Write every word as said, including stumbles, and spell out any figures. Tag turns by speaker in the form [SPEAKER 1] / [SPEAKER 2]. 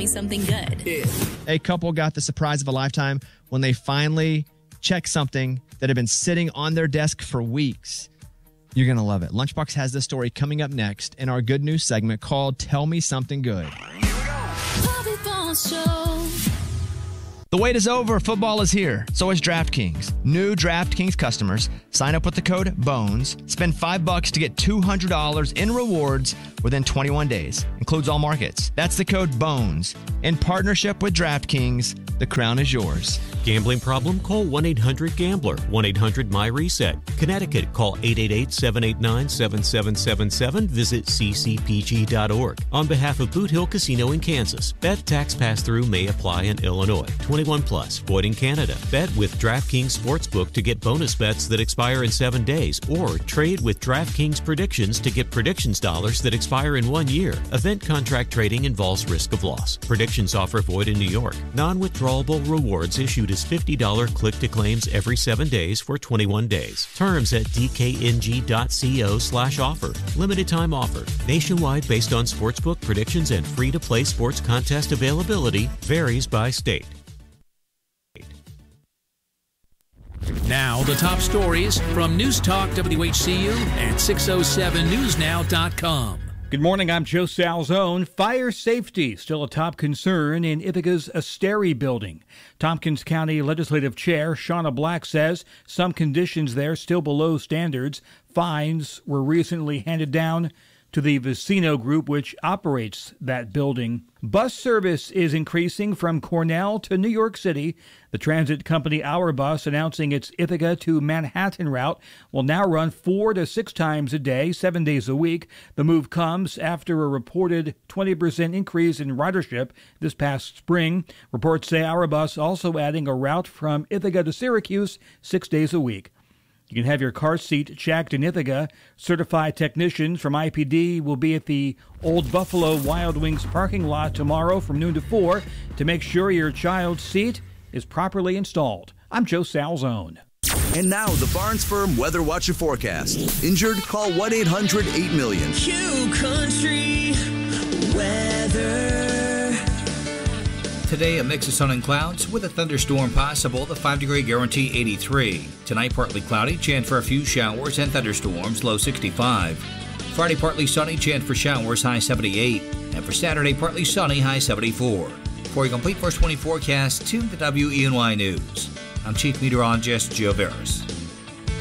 [SPEAKER 1] me something good.
[SPEAKER 2] Yeah. A couple got the surprise of a lifetime when they finally checked something that had been sitting on their desk for weeks. You're going to love it. Lunchbox has this story coming up next in our good news segment called Tell Me Something Good.
[SPEAKER 1] Bobby Bones Show.
[SPEAKER 2] The wait is over. Football is here. So is DraftKings. New DraftKings customers sign up with the code BONES. Spend five bucks to get two hundred dollars in rewards within twenty-one days. Includes all markets. That's the code BONES. In partnership with DraftKings, the crown is yours.
[SPEAKER 3] Gambling problem? Call one eight hundred gambler. one eight hundred my reset. Connecticut, call eight eight eight, seven eight nine, seven seven seven seven. Visit c c p g dot org. On behalf of Boot Hill Casino in Kansas, bet tax pass-through may apply in Illinois. twenty-one plus, void in Canada. Bet with DraftKings Sportsbook to get bonus bets that expire in seven days, or trade with DraftKings Predictions to get predictions dollars that expire in one year. Event contract trading involves risk of loss. Predictions offer void in New York. Non-withdrawable rewards issued as fifty dollars click-to-claims every seven days for twenty-one days. Terms at d k n g dot co slash offer. Limited time offer. Nationwide based on sportsbook predictions and free-to-play sports contest availability. Varies by state.
[SPEAKER 4] Now, the top stories from News Talk W H C U and six oh seven news now dot com.
[SPEAKER 5] Good morning, I'm Joe Salzone. Fire safety still a top concern in Ithaca's Asteri building. Tompkins County Legislative Chair Shauna Black says some conditions there still below standards. Fines were recently handed down to the Vicino Group, which operates that building. Bus service is increasing from Cornell to New York City. The transit company Our Bus announcing its Ithaca to Manhattan route will now run four to six times a day, seven days a week. The move comes after a reported twenty percent increase in ridership this past spring. Reports say Our Bus also adding a route from Ithaca to Syracuse six days a week. You can have your car seat checked in Ithaca. Certified technicians from I P D will be at the Old Buffalo Wild Wings parking lot tomorrow from noon to four to make sure your child's seat is properly installed. I'm Joe Salzone.
[SPEAKER 6] And now the Barnes Firm Weather Watcher forecast. Injured? Call one eight hundred eight million.
[SPEAKER 7] Q Country Weather.
[SPEAKER 8] Today, a mix of sun and clouds with a thunderstorm possible. The five-degree guarantee eighty-three. Tonight, partly cloudy, chance for a few showers and thunderstorms, low sixty-five. Friday, partly sunny, chance for showers, high seventy-eight. And for Saturday, partly sunny, high seventy-four. For a complete first twenty forecast, tune to W E N Y News. I'm Chief Meteorologist Joe Veras.